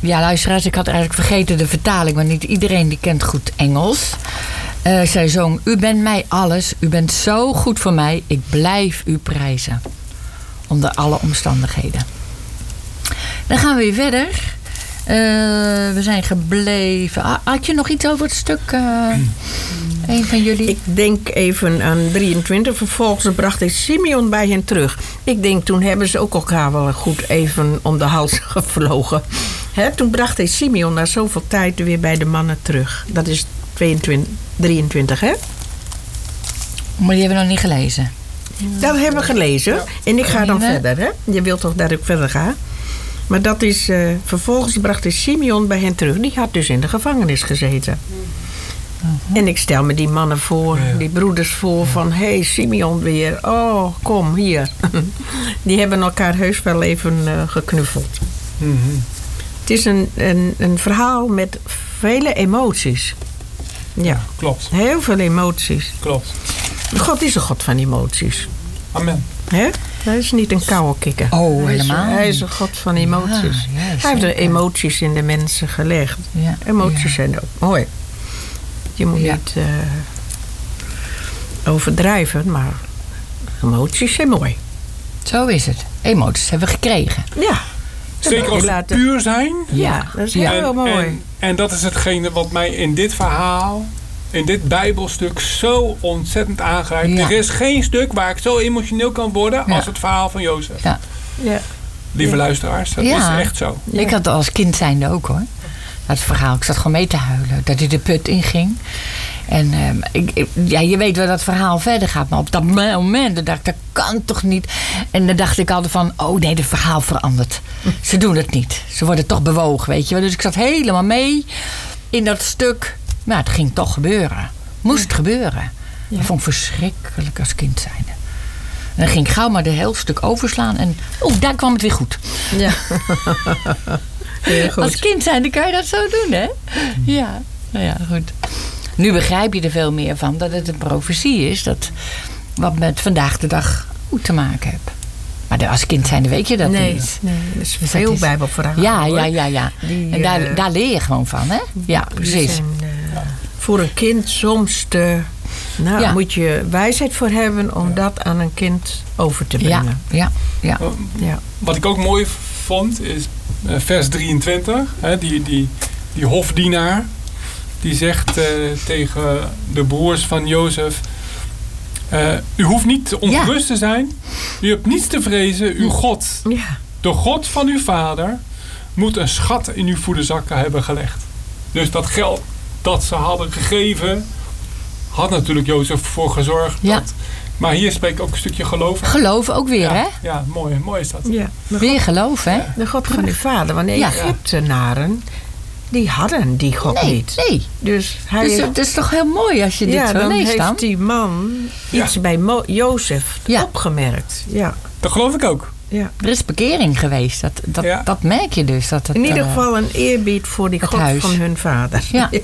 Ja, luisteraars, ik had eigenlijk vergeten de vertaling, want niet iedereen die kent goed Engels. Zij zong: u bent mij alles, u bent zo goed voor mij, ik blijf u prijzen. Onder alle omstandigheden. Dan gaan we weer verder. We zijn gebleven. Had je nog iets over het stuk? Een van jullie? Ik denk even aan 23. Vervolgens bracht hij Simeon bij hen terug. Ik denk, toen hebben ze ook elkaar wel goed even om de hals gevlogen. Toen bracht hij Simeon na zoveel tijd weer bij de mannen terug. Dat is 23, hè? Maar die hebben we nog niet gelezen. Dat hebben we gelezen. Ja. En ik ga dan verder, hè? Je wilt toch dat ik verder ga? Maar dat is... vervolgens bracht hij Simeon bij hen terug. Die had dus in de gevangenis gezeten. En ik stel me die mannen voor, die broeders voor van... Hé, Simeon weer. Oh, kom, hier. Die hebben elkaar heus wel even geknuffeld. Mm-hmm. Het is een verhaal met vele emoties. Ja, klopt. Heel veel emoties. Klopt. God is een God van emoties. Amen. Hè? Hij is niet een koude kikker. Oh, helemaal. Hij is een God van emoties. Ja, hij heeft de emoties in de mensen gelegd. Ja, emoties zijn ook mooi. Je moet niet overdrijven, maar emoties zijn mooi. Zo is het. Emoties hebben we gekregen. Ja. Zeker als ze puur zijn. Ja, dat is heel mooi. En dat is hetgene wat mij in dit verhaal, in dit Bijbelstuk zo ontzettend aangrijpt. Ja. Er is geen stuk waar ik zo emotioneel kan worden als het verhaal van Jozef. Ja. Ja. Lieve luisteraars, dat is echt zo. Ja. Ik had als kind zijnde ook hoor. Dat verhaal, ik zat gewoon mee te huilen. Dat hij de put inging. En je weet wel dat het verhaal verder gaat. Maar op dat moment dacht ik, dat kan toch niet. En dan dacht ik altijd van, oh nee, het verhaal verandert. Ze doen het niet. Ze worden toch bewogen, weet je wel. Dus ik zat helemaal mee in dat stuk. Maar het ging toch gebeuren. Moest gebeuren. Ja. Dat vond ik verschrikkelijk als kind zijnde. En dan ging ik gauw maar de hele stuk overslaan. En daar kwam het weer goed. Ja. Als kind zijnde kan je dat zo doen, hè? Ja, nou ja, goed. Nu begrijp je er veel meer van dat het een profetie is. Dat wat met vandaag de dag goed te maken heeft. Maar als kind zijnde weet je dat niet. Nee, er is veel Bijbelverhalen. Ja. En daar leer je gewoon van, hè? Ja, precies. Voor een kind soms moet je wijsheid voor hebben om dat aan een kind over te brengen. Ja. Wat ik ook mooi vond is vers 23. Hè, die hofdienaar die zegt tegen de broers van Jozef: u hoeft niet ongerust te zijn. U hebt niets te vrezen. Uw God, de God van uw vader, moet een schat in uw voederzakken hebben gelegd. Dus dat geld dat ze hadden gegeven, had natuurlijk Jozef voor gezorgd. Ja. Maar hier spreekt ook een stukje geloof. Geloof ook weer, hè? Ja, mooi is dat. Ja, weer geloof, hè? De God van uw vader. Want de Egyptenaren, die hadden die God niet. Nee. Dus het is toch heel mooi als je dit zo leest dan? Heeft die man iets bij Jozef opgemerkt. Ja. Dat geloof ik ook. Ja. Er is bekering geweest. Dat merk je dus. In ieder geval een eerbied voor die God van hun vader.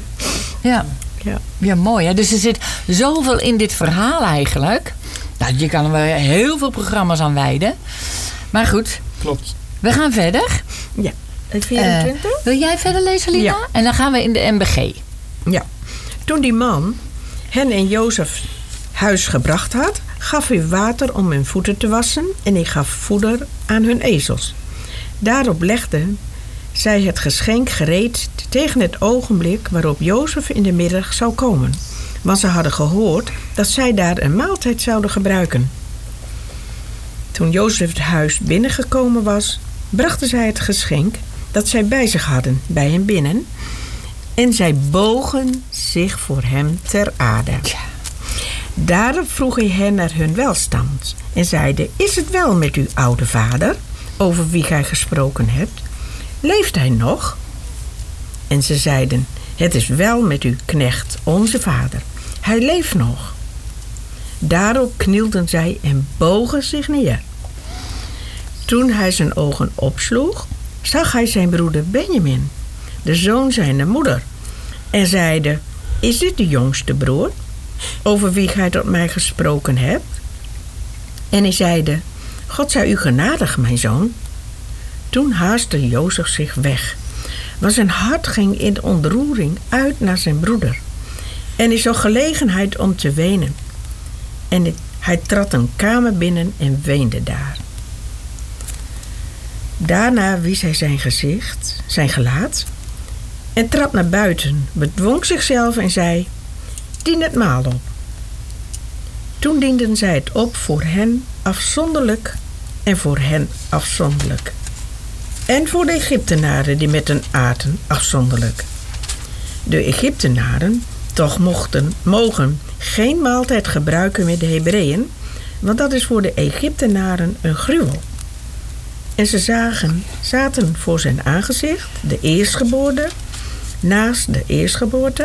Ja, mooi. Hè? Dus er zit zoveel in dit verhaal eigenlijk. Nou, je kan er wel heel veel programma's aan wijden. Maar goed. Klopt. We gaan verder. Ja. 24. Wil jij verder lezen, Lina? Ja. En dan gaan we in de MBG. Ja. Toen die man hen in Jozefs huis gebracht had, gaf hij water om hun voeten te wassen en hij gaf voeder aan hun ezels. Daarop legden zij het geschenk gereed tegen het ogenblik waarop Jozef in de middag zou komen. Want ze hadden gehoord dat zij daar een maaltijd zouden gebruiken. Toen Jozef het huis binnengekomen was, brachten zij het geschenk dat zij bij zich hadden bij hem binnen. En zij bogen zich voor hem ter aarde. Daarop vroeg hij hen naar hun welstand en zeide: is het wel met uw oude vader, over wie gij gesproken hebt? Leeft hij nog? En ze zeiden: het is wel met uw knecht, onze vader. Hij leeft nog. Daarop knielden zij en bogen zich neer. Toen hij zijn ogen opsloeg, zag hij zijn broeder Benjamin, de zoon zijner moeder, en zeide: is dit de jongste broer, over wie gij tot mij gesproken hebt? En hij zeide: God zij u genadig, mijn zoon. Toen haastte Jozef zich weg, Maar zijn hart ging in ontroering uit naar zijn broeder. En hij zag gelegenheid om te wenen. En hij trad een kamer binnen en weende daar. Daarna wies hij zijn gelaat, en trad naar buiten, bedwong zichzelf en zei: dien het maal op. Toen dienden zij het op voor hen afzonderlijk en voor hen afzonderlijk. En voor de Egyptenaren die met hen aten afzonderlijk. De Egyptenaren toch mogen geen maaltijd gebruiken met de Hebreeën, want dat is voor de Egyptenaren een gruwel. En ze zaten voor zijn aangezicht, de eerstgeboorte, naast de eerstgeboorte,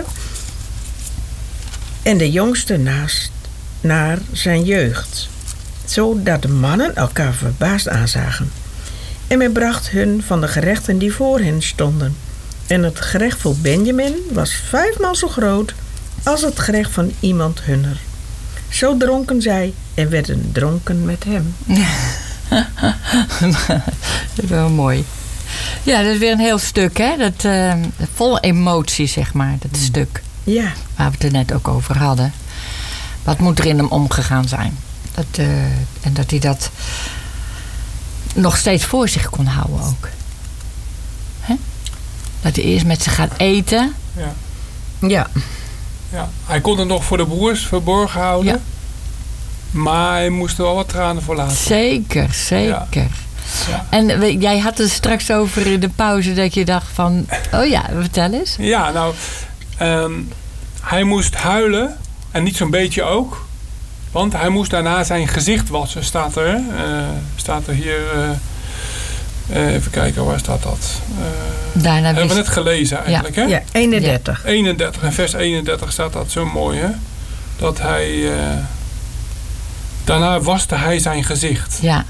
en de jongste naast naar zijn jeugd, zodat de mannen elkaar verbaasd aanzagen. En men bracht hun van de gerechten die voor hen stonden. En het gerecht voor Benjamin was 5 maal zo groot als het gerecht van iemand hunner. Zo dronken zij en werden dronken met hem. Dat is wel mooi. Ja, dat is weer een heel stuk, hè? Dat, vol emotie, zeg maar, dat stuk. Ja. Waar we het er net ook over hadden. Wat moet er in hem omgegaan zijn? En dat hij dat nog steeds voor zich kon houden ook. Hè? Dat hij eerst met ze gaat eten. Ja. Ja. Ja. Hij kon het nog voor de broers verborgen houden. Ja. Maar hij moest er wel wat tranen voor laten. Zeker, zeker. Ja. Ja. En jij had het straks over in de pauze dat je dacht van... Oh ja, vertel eens. Ja, nou... hij moest huilen. En niet zo'n beetje ook. Want hij moest daarna zijn gezicht wassen, staat er. Staat er hier... even kijken, waar staat dat? Daarna hebben we net gelezen eigenlijk, hè? Ja, 31. 31, en vers 31 staat dat zo mooi, hè? Dat hij... daarna waste hij zijn gezicht. Ja.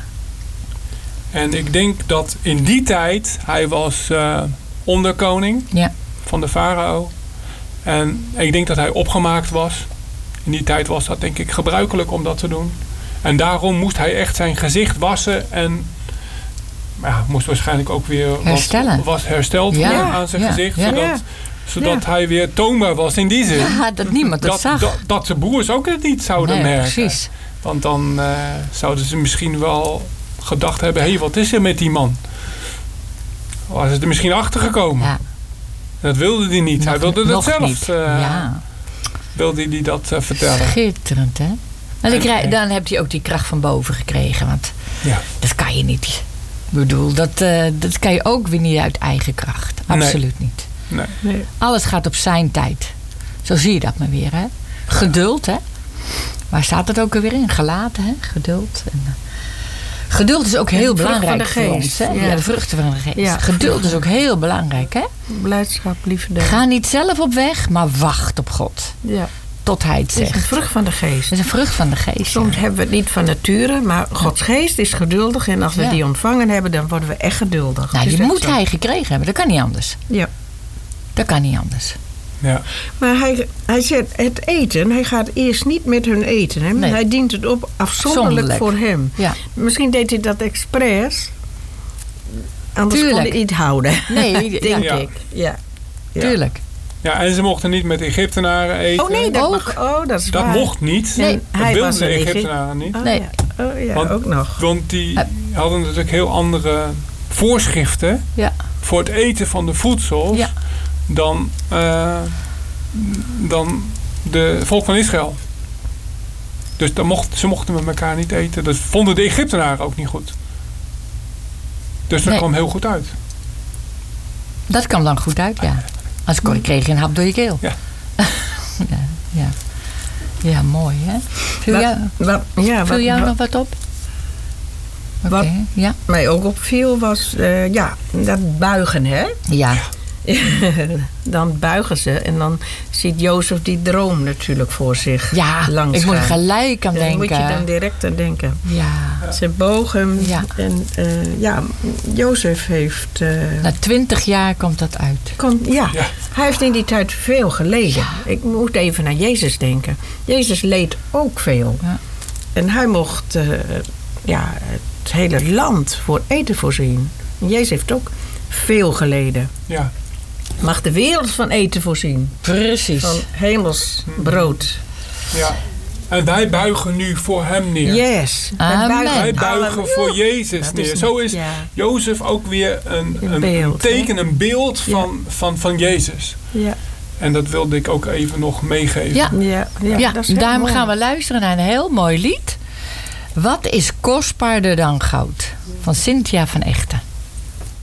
En ik denk dat in die tijd... Hij was onderkoning van de farao. En ik denk dat hij opgemaakt was. In die tijd was dat denk ik gebruikelijk om dat te doen. En daarom moest hij echt zijn gezicht wassen. En moest waarschijnlijk ook weer was hersteld worden aan zijn gezicht. Zodat hij weer toonbaar was in die zin. Ja, dat niemand dat zag. Dat zijn broers ook het niet zouden merken. Precies. Want dan zouden ze misschien wel gedacht hebben... Hé, wat is er met die man? Was het er misschien achter gekomen? Ja. Dat wilde hij niet. Hij wilde dat zelf. Wilde hij dat vertellen. Schitterend, hè? En dan heb je ook die kracht van boven gekregen. Want dat kan je niet. Ik bedoel, dat kan je ook weer niet uit eigen kracht. Absoluut niet. Nee. Alles gaat op zijn tijd. Zo zie je dat maar weer, hè? Geduld, hè? Waar staat het ook alweer in? Gelaten, hè? Geduld. Geduld is ook heel belangrijk voor ons. Hè? Ja, de vruchten van de geest. Ja. Geduld is ook heel belangrijk, hè? Blijdschap, liefde. Ga niet zelf op weg, maar wacht op God. Ja. Tot hij het zegt. Het is een vrucht van de geest. Het is een vrucht van de geest. Soms hebben we het niet van nature, maar Gods geest is geduldig. En als we die ontvangen hebben, dan worden we echt geduldig. Nou, die moet hij gekregen hebben. Dat kan niet anders. Ja. Dat kan niet anders. Ja. Maar hij zegt het eten, hij gaat eerst niet met hun eten. Hè? Nee. Hij dient het op afzonderlijk voor hem. Ja. Misschien deed hij dat expres. Anders kon hij niet houden. Nee, denk ik. Ja. Tuurlijk. Ja, en ze mochten niet met Egyptenaren eten. Oh nee, dat is dat waar. mocht niet. Nee, dat wilden de Egyptenaren niet. Nee. Want, ook nog. Want die hadden natuurlijk heel andere voorschriften voor het eten van de voedsels dan de volk van Israël. Dus ze mochten met elkaar niet eten. Dat vonden de Egyptenaren ook niet goed. Dus dat kwam heel goed uit. Dat kwam dan goed uit, ja. Als kreeg je een hap door je keel. Ja. Ja, mooi, hè? Viel jou nog wat op? Wat mij ook opviel was dat buigen, hè? Ja. Dan buigen ze en dan ziet Jozef die droom natuurlijk voor zich langs. Ik moet gelijk aan denken. Moet je dan direct aan denken. Ja. Ze bogen en Jozef heeft... Na 20 jaar komt dat uit. Hij heeft in die tijd veel geleden. Ja. Ik moet even naar Jezus denken. Jezus leed ook veel. Ja. En hij mocht het hele land voor eten voorzien. En Jezus heeft ook veel geleden. Ja. mag de wereld van eten voorzien. Precies. Van hemels brood. Ja. En wij buigen nu voor hem neer. Yes. Amen. Wij buigen voor Jezus neer. Zo is Jozef ook weer een teken, een beeld van Jezus. Ja. En dat wilde ik ook even nog meegeven. Ja, dat is heel daarom mooi. gaan we luisteren naar een heel mooi lied. Wat is kostbaarder dan goud? Van Cynthia van Echten.